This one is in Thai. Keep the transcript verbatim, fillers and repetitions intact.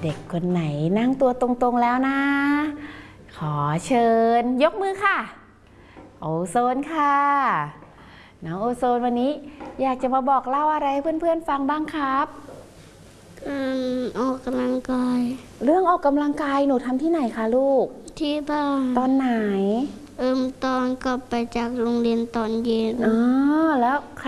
เด็กคนไหนนั่งตัวตรงๆแล้วนะขอเชิญยกมือค่ะโอโซนค่ะน้องโอโซนวันนี้อยากจะมาบอกเล่าอะไรให้เพื่อนๆฟังบ้างครับการออกกำลังกายเรื่องออกกำลังกายหนูทำที่ไหนคะลูกที่บ้านตอนไหนเอิมตอนกลับไปจากโรงเรียนตอนเย็นอ๋อแล้ว